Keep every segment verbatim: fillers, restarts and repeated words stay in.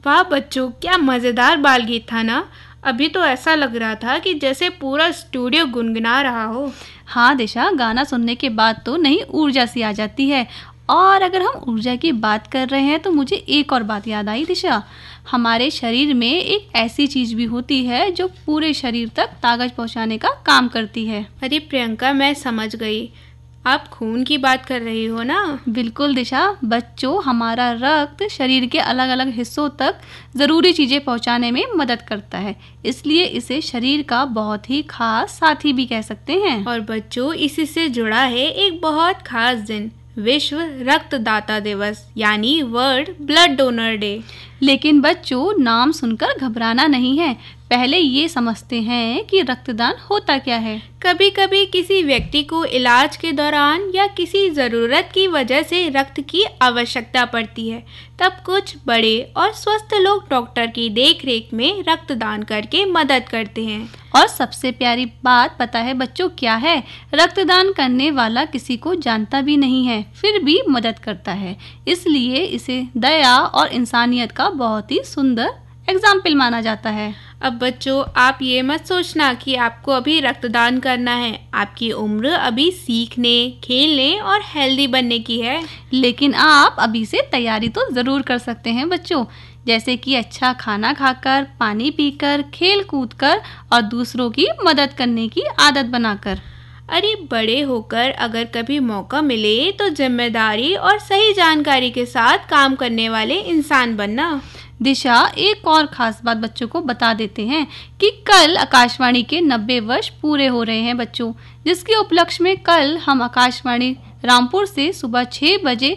वाह बच्चों, क्या मज़ेदार बाल गीत था ना। अभी तो ऐसा लग रहा था कि जैसे पूरा स्टूडियो गुनगुना रहा हो। हाँ दिशा, गाना सुनने के बाद तो नई ऊर्जा सी आ जाती है। और अगर हम ऊर्जा की बात कर रहे हैं तो मुझे एक और बात याद आई दिशा। हमारे शरीर में एक ऐसी चीज़ भी होती है जो पूरे शरीर तक ताकत पहुंचाने का काम करती है। अरे प्रियंका, मैं समझ गई, आप खून की बात कर रही हो ना। बिल्कुल दिशा। बच्चों, हमारा रक्त शरीर के अलग अलग हिस्सों तक ज़रूरी चीज़ें पहुंचाने में मदद करता है, इसलिए इसे शरीर का बहुत ही खास साथी भी कह सकते हैं। और बच्चों, इसी से जुड़ा है एक बहुत खास दिन, विश्व रक्तदाता दिवस, यानी वर्ल्ड ब्लड डोनर डे। लेकिन बच्चों, नाम सुनकर घबराना नहीं है। पहले ये समझते हैं कि रक्तदान होता क्या है। कभी कभी किसी व्यक्ति को इलाज के दौरान या किसी ज़रूरत की वजह से रक्त की आवश्यकता पड़ती है, तब कुछ बड़े और स्वस्थ लोग डॉक्टर की देखरेख में रक्तदान करके मदद करते हैं। और सबसे प्यारी बात पता है बच्चों क्या है? रक्तदान करने वाला किसी को जानता भी नहीं है, फिर भी मदद करता है। इसलिए इसे दया और इंसानियत का बहुत ही सुंदर एग्जाम्पल माना जाता है। अब बच्चों, आप ये मत सोचना कि आपको अभी रक्तदान करना है। आपकी उम्र अभी सीखने, खेलने और हेल्दी बनने की है। लेकिन आप अभी से तैयारी तो ज़रूर कर सकते हैं बच्चों, जैसे कि अच्छा खाना खाकर, पानी पीकर, खेल कूद कर और दूसरों की मदद करने की आदत बनाकर। अरे बड़े होकर अगर कभी मौका मिले तो जिम्मेदारी और सही जानकारी के साथ काम करने वाले इंसान बनना। दिशा, एक और खास बात बच्चों को बता देते हैं कि कल आकाशवाणी के नब्बे वर्ष पूरे हो रहे हैं बच्चों, जिसके उपलक्ष्य में कल हम आकाशवाणी रामपुर से सुबह छः बजे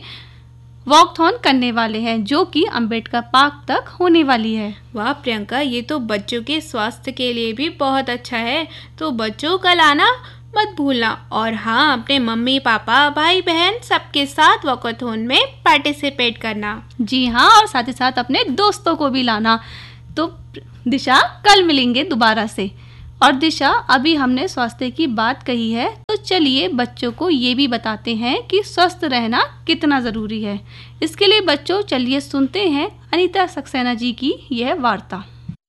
वॉकथॉन करने वाले हैं, जो कि अंबेडकर पार्क तक होने वाली है। वाह प्रियंका, ये तो बच्चों के स्वास्थ्य के लिए भी बहुत अच्छा है। तो बच्चों, कल आना मत भूलना। और हाँ, अपने मम्मी पापा, भाई बहन सबके साथ वॉकथॉन में पार्टिसिपेट करना। जी हाँ, और साथ ही साथ अपने दोस्तों को भी लाना। तो दिशा, कल मिलेंगे दोबारा से। और दिशा, अभी हमने स्वास्थ्य की बात कही है, तो चलिए बच्चों को ये भी बताते हैं कि स्वस्थ रहना कितना ज़रूरी है। इसके लिए बच्चों, चलिए सुनते हैं अनीता सक्सेना जी की यह वार्ता।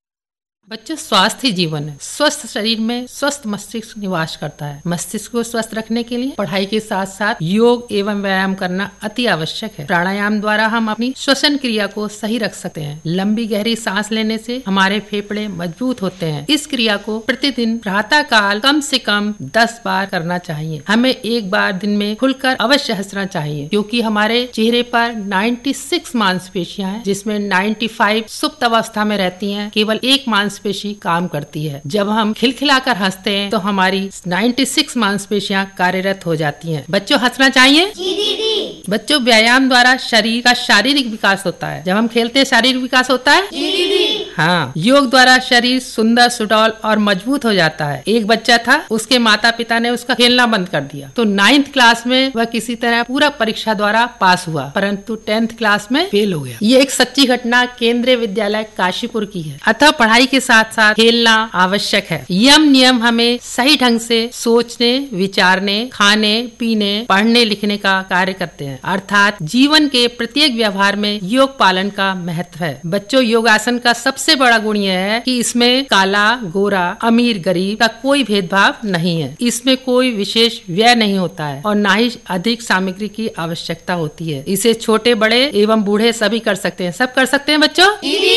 बच्चों, स्वास्थ्य जीवन है। स्वस्थ शरीर में स्वस्थ मस्तिष्क निवास करता है। मस्तिष्क को स्वस्थ रखने के लिए पढ़ाई के साथ साथ योग एवं व्यायाम करना अति आवश्यक है। प्राणायाम द्वारा हम अपनी श्वसन क्रिया को सही रख सकते हैं। लंबी गहरी सांस लेने से हमारे फेफड़े मजबूत होते हैं। इस क्रिया को प्रतिदिन प्रातः काल कम से कम दस बार करना चाहिए। हमें एक बार दिन में खुलकर अवश्य हंसना चाहिए, क्योंकि हमारे चेहरे पर छियानवे मांसपेशियां हैं, जिसमें पचानवे सुप्त अवस्था में रहती हैं। केवल एक मांस मांसपेशी काम करती है। जब हम खिलखिलाकर हंसते हैं तो हमारी छियानवे मांसपेशियां कार्यरत हो जाती हैं। बच्चों, हंसना चाहिए। जी दीदी। बच्चों, व्यायाम द्वारा शरीर का शारीरिक विकास होता है। जब हम खेलते हैं शारीरिक विकास होता है। जी दीदी। हाँ, योग द्वारा शरीर सुंदर, सुडौल और मजबूत हो जाता है। एक बच्चा था, उसके माता पिता ने उसका खेलना बंद कर दिया, तो नाइन्थ क्लास में वह किसी तरह पूरा परीक्षा द्वारा पास हुआ, परंतु टेंथ क्लास में फेल हो गया। ये एक सच्ची घटना केंद्रीय विद्यालय काशीपुर की है। अतः पढ़ाई के साथ साथ खेलना आवश्यक है। यम नियम हमें सही ढंग से सोचने, विचारने, खाने, पीने, पढ़ने, लिखने का कार्य करते हैं। अर्थात जीवन के प्रत्येक व्यवहार में योग पालन का महत्व है। बच्चों, योगासन का सबसे बड़ा गुण यह है कि इसमें काला, गोरा, अमीर, गरीब का कोई भेदभाव नहीं है। इसमें कोई विशेष व्यय नहीं होता है और न ही अधिक सामग्री की आवश्यकता होती है। इसे छोटे, बड़े एवं बूढ़े सभी कर सकते हैं। सब कर सकते हैं बच्चों।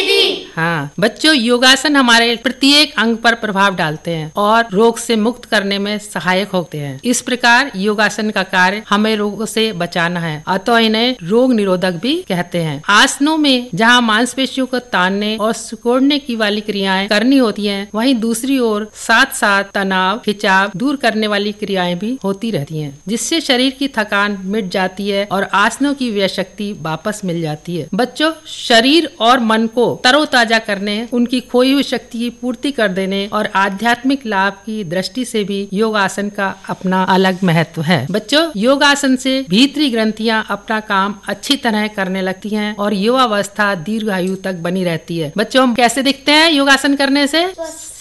हाँ बच्चों, योगासन हमारे प्रत्येक अंग पर प्रभाव डालते हैं और रोग से मुक्त करने में सहायक होते हैं। इस प्रकार योगासन का कार्य हमें रोगों से बचाना है, अतः इन्हें रोग निरोधक भी कहते हैं। आसनों में जहाँ मांसपेशियों को तानने और सिकोड़ने की वाली क्रियाएं करनी होती हैं, वहीं दूसरी ओर साथ साथ तनाव, खिंचाव दूर करने वाली क्रियाएं भी होती रहती हैं, जिससे शरीर की थकान मिट जाती है और आसनों की व्यय शक्ति वापस मिल जाती है। बच्चों, शरीर और मन को तरोताजा करने, उनकी खोई हुई शक्ति की पूर्ति कर देने और आध्यात्मिक लाभ की दृष्टि से भी योगासन का अपना अलग महत्व है। बच्चों, योगासन से भीतरी ग्रंथियां अपना काम अच्छी तरह करने लगती हैं और युवावस्था दीर्घायु तक बनी रहती है। बच्चों, हम कैसे दिखते हैं योगासन करने से?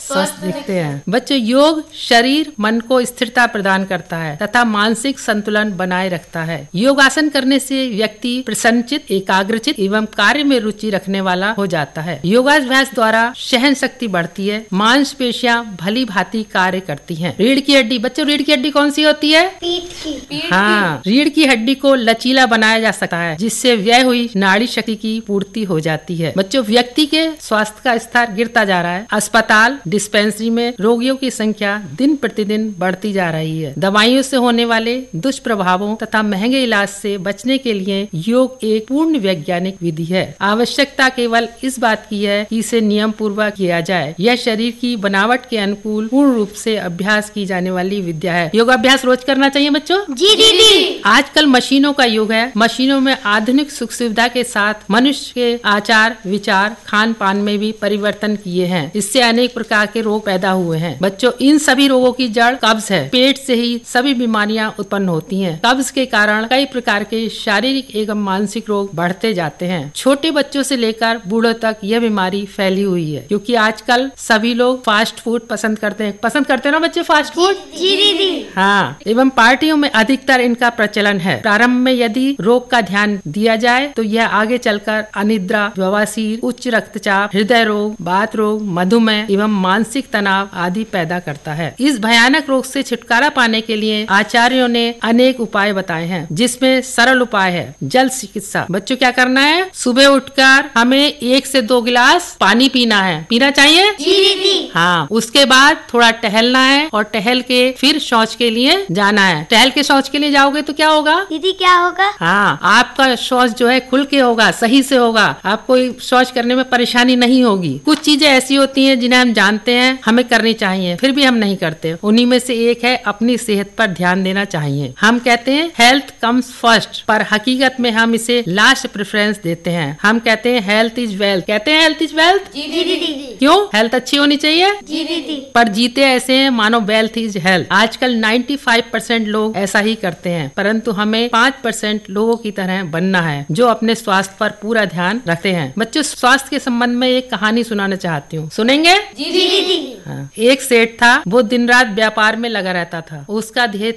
स्वस्थ दिखते हैं। बच्चों, योग शरीर मन को स्थिरता प्रदान करता है तथा मानसिक संतुलन बनाए रखता है। योगासन करने से व्यक्ति प्रसन्नचित, एकाग्रचित एवं कार्य में रुचि रखने वाला हो जाता है। योगाभ्यास द्वारा सहन शक्ति बढ़ती है, मांसपेशियां भली भांति कार्य करती हैं। रीढ़ की हड्डी, बच्चों रीढ़ की हड्डी कौन सी होती है? पीठ की। हाँ, रीढ़ की हड्डी को लचीला बनाया जा सकता है, जिससे व्यय हुई नाड़ी शक्ति की पूर्ति हो जाती है। बच्चों, व्यक्ति के स्वास्थ्य का स्तर गिरता जा रहा है। अस्पताल, डिस्पेंसरी में रोगियों की संख्या दिन प्रतिदिन बढ़ती जा रही है। दवाइयों से होने वाले दुष्प्रभावों तथा महंगे इलाज से बचने के लिए योग एक पूर्ण वैज्ञानिक विधि है। आवश्यकता केवल इस बात की है कि इसे नियम पूर्वक किया जाए। यह शरीर की बनावट के अनुकूल पूर्ण रूप से अभ्यास की जाने वाली विद्या है। योगाभ्यास रोज करना चाहिए बच्चों। जी दीदी। आजकल मशीनों का युग है। मशीनों में आधुनिक सुख सुविधा के साथ मनुष्य के आचार, विचार, खान पान में भी परिवर्तन किए हैं। इससे अनेक प्रकार के रोग पैदा हुए हैं। बच्चों, इन सभी रोगों की जड़ कब्ज है। पेट से ही सभी बीमारियां उत्पन्न होती हैं। कब्ज के कारण कई प्रकार के शारीरिक एवं मानसिक रोग बढ़ते जाते हैं। छोटे बच्चों से लेकर बूढ़ों तक यह बीमारी फैली हुई है, क्योंकि आजकल सभी लोग फास्ट फूड पसंद करते हैं। पसंद करते हैं ना बच्चे फास्ट फूड? जी दीदी। हाँ, एवं पार्टियों में अधिकतर इनका प्रचलन है। प्रारंभ में यदि रोग का ध्यान दिया जाए तो यह आगे चलकर अनिद्रा, बवासीर, उच्च रक्तचाप, हृदय रोग, बात रोग, मधुमेह एवं मानसिक तनाव आदि पैदा करता है। इस भयानक रोग से छुटकारा पाने के लिए आचार्यों ने अनेक उपाय बताए हैं, जिसमें सरल उपाय है जल चिकित्सा। बच्चों, क्या करना है? सुबह उठकर हमें एक से दो गिलास पानी पीना है। पीना चाहिए? जी दीदी। हाँ, उसके बाद थोड़ा टहलना है और टहल के फिर शौच के लिए जाना है। टहल के शौच के लिए जाओगे तो क्या होगा दीदी? क्या होगा? हाँ, आपका शौच जो है खुल के होगा, सही से होगा। आपको शौच करने में परेशानी नहीं होगी। कुछ चीजें ऐसी होती हैं जिन्हें हम जानते हैं हमें करनी चाहिए, फिर भी हम नहीं करते। उन्हीं में से एक है अपनी सेहत पर ध्यान देना चाहिए। हम कहते हैं हेल्थ कम्स फर्स्ट, पर हकीकत में हम इसे लास्ट प्रेफरेंस देते हैं। हम कहते हैं हेल्थ इज वेल्थ। कहते हैं हेल्थ इज वेल्थ। जी दीदी। क्यों? हेल्थ अच्छी होनी चाहिए। जी दीदी। पर जीते ऐसे हैं मानो वेल्थ इज हेल्थ। आजकल पचानवे परसेंट लोग ऐसा ही करते हैं, परंतु हमें पाँच परसेंट लोगों की तरह बनना है जो अपने स्वास्थ्य पर पूरा ध्यान रखते हैं। बच्चों, स्वास्थ्य के संबंध में एक कहानी सुनाना चाहती हूँ, सुनेंगे? जी दीदी। हाँ, एक सेठ था, वो दिन रात व्यापार में लगा रहता था। उसका ध्येय